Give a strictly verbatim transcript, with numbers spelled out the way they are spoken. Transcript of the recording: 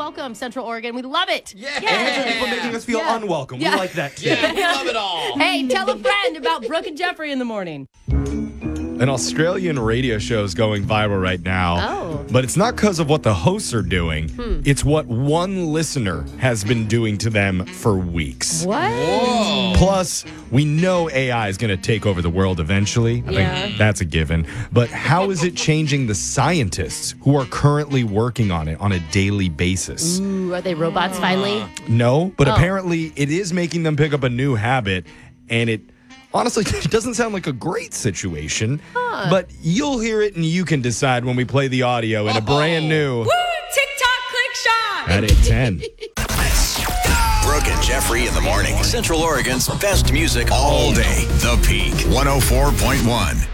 welcome, Central Oregon. We love it. Yeah. And people making us feel Yeah. unwelcome. Yeah. We like that too. Yeah, we love it all. Hey, tell a friend about Brooke and Jeffrey in the morning. An Australian radio show is going viral right now. Oh. But it's not because of what the hosts are doing. Hmm. It's what one listener has been doing to them for weeks. What? Whoa. Plus, we know A I is going to take over the world eventually. I Yeah. think that's a given. But how is it changing the scientists who are currently working on it on a daily basis? Ooh, are they robots finally? No, but Oh. apparently it is making them pick up a new habit, and it honestly it doesn't sound like a great situation. But you'll hear it and you can decide when we play the audio in a brand new Woo! TikTok click shot. at eight ten. Brooke and Jeffrey in the morning. Central Oregon's best music all day. The Peak one oh four point one.